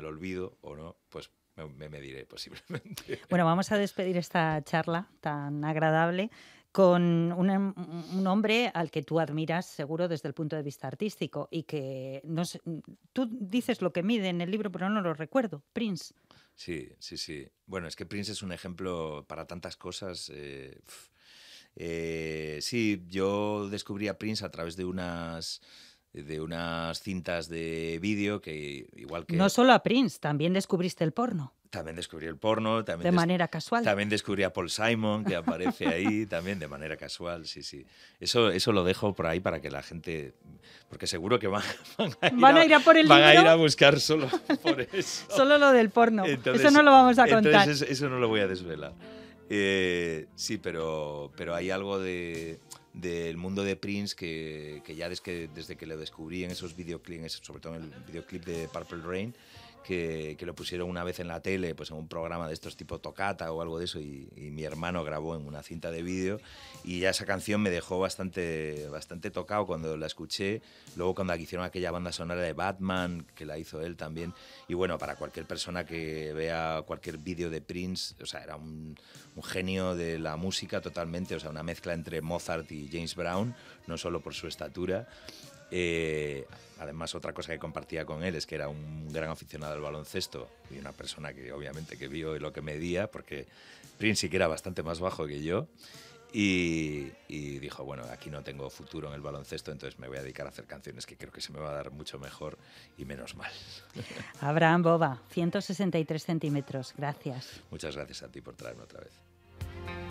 el olvido o no, pues me mediré posiblemente. Bueno, vamos a despedir esta charla tan agradable con un hombre al que tú admiras seguro desde el punto de vista artístico y que no sé, tú dices lo que mide en el libro, pero no lo recuerdo. Prince. Sí, sí, sí. Bueno, es que Prince es un ejemplo para tantas cosas. Sí, yo descubrí a Prince a través de unas cintas de vídeo que igual No que solo a Prince, también descubriste el porno, también descubrí el porno, de manera casual. también descubrí a Paul Simon, que aparece ahí, también de manera casual, sí, sí. Eso lo dejo por ahí para que la gente, porque seguro que Van a ir a por el van a ir libro. a buscar solo por eso. Solo lo del porno. Entonces, Eso no lo vamos a contar. Entonces eso no lo voy a desvelar. Sí, pero hay algo del mundo de Prince que ya desde que lo descubrí en esos videoclips, sobre todo en el videoclip de Purple Rain, que lo pusieron una vez en la tele, pues en un programa de estos tipo Toccata o algo de eso, y mi hermano grabó en una cinta de vídeo, y ya esa canción me dejó bastante tocado cuando la escuché. Luego cuando hicieron aquella banda sonora de Batman, que la hizo él también, y bueno, para cualquier persona que vea cualquier vídeo de Prince, o sea, era un genio de la música totalmente, o sea, una mezcla entre Mozart y James Brown, no solo por su estatura. Además, otra cosa que compartía con él es que era un gran aficionado al baloncesto y una persona que obviamente que vio lo que medía, porque Prince sí que era bastante más bajo que yo, y dijo, bueno, aquí no tengo futuro en el baloncesto, entonces me voy a dedicar a hacer canciones que creo que se me va a dar mucho mejor, y menos mal. Abraham Bova, 163 centímetros. Gracias. Muchas gracias a ti por traerme otra vez.